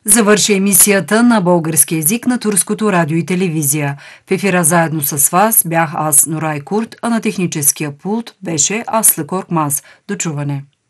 Завърши емисията на български език на турското радио и телевизия. В ефира заедно с вас бях аз, Нурай Курт, а на техническия пулт беше Аслы Коркмаз. До чуване!